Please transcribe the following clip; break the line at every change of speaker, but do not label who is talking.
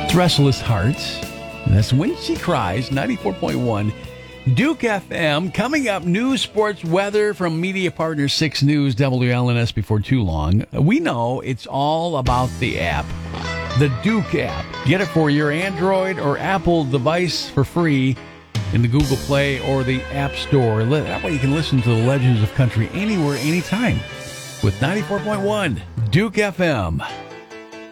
It's Restless Hearts. That's When She Cries, 94.1 Duke FM. Coming up, news, sports, weather from media partner 6 News, WLNS before too long. We know it's all about the app, the Duke app. Get it for your Android or Apple device for free in the Google Play or the App Store. That way you can listen to the legends of country anywhere, anytime with 94.1 Duke FM.